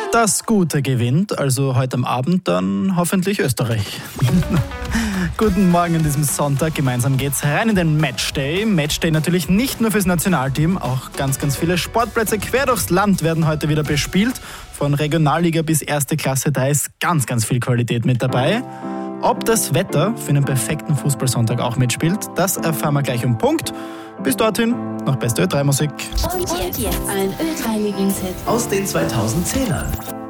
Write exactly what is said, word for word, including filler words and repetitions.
Das Gute gewinnt, also heute am Abend dann hoffentlich Österreich. Guten Morgen an diesem Sonntag. Gemeinsam geht's rein in den Matchday. Matchday natürlich nicht nur fürs Nationalteam, auch ganz, ganz viele Sportplätze quer durchs Land werden heute wieder bespielt. Von Regionalliga bis erste Klasse, da ist ganz, ganz viel Qualität mit dabei. Ob das Wetter für einen perfekten Fußballsonntag auch mitspielt, das erfahren wir gleich um Punkt. Bis dorthin noch beste Ö drei Musik. Und jetzt ein Ö drei Lieblingshit aus den zweitausendzehnern.